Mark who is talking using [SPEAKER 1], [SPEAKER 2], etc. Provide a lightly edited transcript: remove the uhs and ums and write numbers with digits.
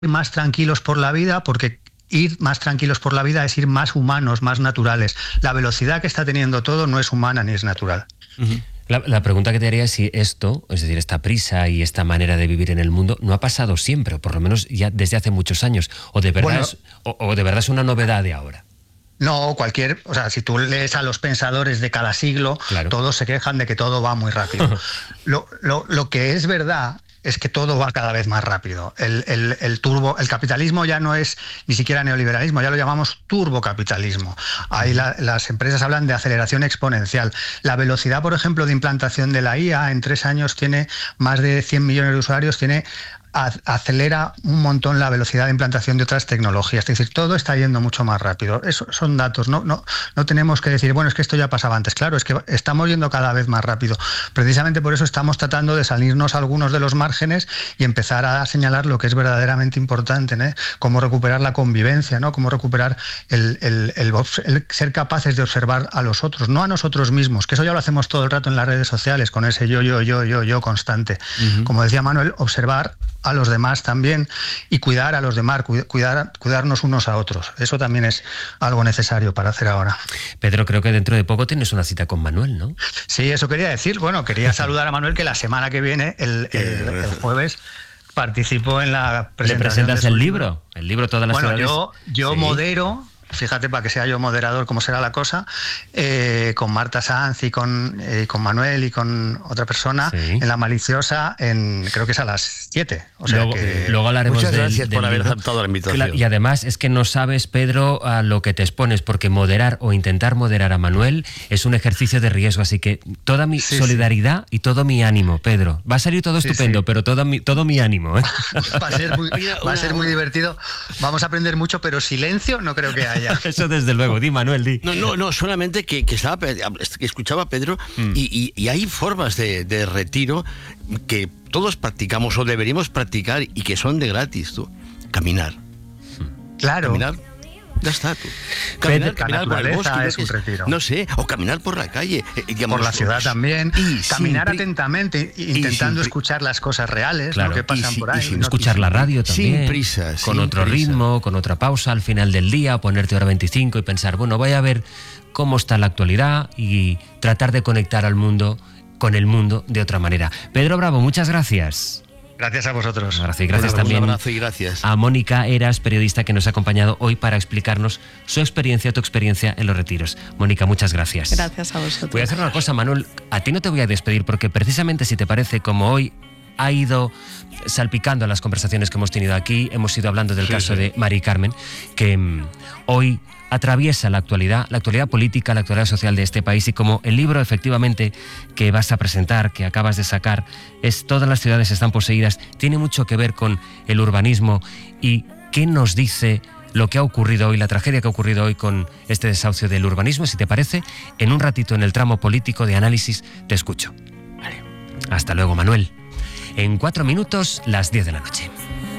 [SPEAKER 1] más tranquilos por la vida, porque ir más tranquilos por la vida es ir más humanos, más naturales. La velocidad que está teniendo todo no es humana ni es natural.
[SPEAKER 2] Uh-huh. La pregunta que te haría es si esto, es decir, esta prisa y esta manera de vivir en el mundo, no ha pasado siempre, o por lo menos ya desde hace muchos años, o de verdad, o de verdad es una novedad de ahora.
[SPEAKER 1] No, o sea, si tú lees a los pensadores de cada siglo, claro, todos se quejan de que todo va muy rápido. Lo que es verdad es que todo va cada vez más rápido. El capitalismo ya no es ni siquiera neoliberalismo, ya lo llamamos turbocapitalismo. Ahí las empresas hablan de aceleración exponencial. La velocidad, por ejemplo, de implantación de la IA en 3 años tiene más de 100 millones de usuarios, acelera un montón la velocidad de implantación de otras tecnologías. Es decir, todo está yendo mucho más rápido. Eso son datos. No tenemos que decir, bueno, es que esto ya pasaba antes. Claro, es que estamos yendo cada vez más rápido. Precisamente por eso estamos tratando de salirnos algunos de los márgenes y empezar a señalar lo que es verdaderamente importante, ¿no? Cómo recuperar la convivencia, ¿no? Cómo recuperar el ser capaces de observar a los otros, no a nosotros mismos, que eso ya lo hacemos todo el rato en las redes sociales, con ese yo constante. Uh-huh. Como decía Manuel, observar a los demás también y cuidar a los demás, cuidarnos unos a otros. Eso también es algo necesario para hacer ahora.
[SPEAKER 2] Pedro, creo que dentro de poco tienes una cita con Manuel, ¿no?
[SPEAKER 1] Sí, eso quería decir. Bueno, quería saludar a Manuel, que la semana que viene, el jueves, participo en la presentación.
[SPEAKER 2] ¿Le presentas el libro? El libro Todas las ciudades.
[SPEAKER 1] Bueno, yo modero. Fíjate, para que sea yo moderador, cómo será la cosa, con Marta Sanz y con Manuel y con otra persona, en La Maliciosa, creo que es a las 7. O sea
[SPEAKER 2] luego hablaremos
[SPEAKER 3] muchas gracias por haber
[SPEAKER 2] libro.
[SPEAKER 3] aceptado la invitación.
[SPEAKER 2] Y además es que no sabes, Pedro, a lo que te expones, porque moderar o intentar moderar a Manuel es un ejercicio de riesgo, así que toda mi solidaridad y todo mi ánimo, Pedro. Va a salir todo estupendo, pero todo mi ánimo.
[SPEAKER 1] Va a ser muy divertido. Vamos a aprender mucho, pero silencio no creo que haya.
[SPEAKER 2] Eso desde luego. Di, Manuel, di.
[SPEAKER 3] No, solamente que escuchaba a Pedro y hay formas de retiro que todos practicamos o deberíamos practicar y que son de gratis, tú. Caminar.
[SPEAKER 1] Claro.
[SPEAKER 3] Caminar. Ya está, tú. Caminar por el bosque, es un retiro. No sé, o caminar por la calle.
[SPEAKER 1] Digamos, por la ciudad también. Caminar atentamente, intentando escuchar las cosas reales,
[SPEAKER 2] claro,
[SPEAKER 1] ¿no? Que pasan por ahí.
[SPEAKER 2] Y sin escuchar la radio también.
[SPEAKER 3] Sin prisa.
[SPEAKER 2] Con otro ritmo, con otra pausa al final del día, ponerte hora 25 y pensar, bueno, voy a ver cómo está la actualidad y tratar de conectar al mundo con el mundo de otra manera. Pedro Bravo, muchas gracias.
[SPEAKER 1] Gracias a vosotros.
[SPEAKER 2] Gracias también
[SPEAKER 3] un abrazo y gracias
[SPEAKER 2] a Mónica Eras, periodista que nos ha acompañado hoy para explicarnos tu experiencia en los retiros. Mónica, muchas gracias.
[SPEAKER 4] Gracias a vosotros.
[SPEAKER 2] Voy a hacer una cosa, Manuel, a ti no te voy a despedir porque precisamente, si te parece, como hoy ha ido salpicando las conversaciones que hemos tenido aquí, hemos ido hablando del caso de Mari Carmen, que hoy atraviesa la actualidad política, la actualidad social de este país, y como el libro efectivamente que vas a presentar, que acabas de sacar, es Todas las ciudades están poseídas, tiene mucho que ver con el urbanismo y qué nos dice lo que ha ocurrido hoy, la tragedia que ha ocurrido hoy con este desahucio del urbanismo. Si te parece, en un ratito en el tramo político de análisis te escucho. Vale. Hasta luego, Manuel. En 4 minutos, las 10 de la noche.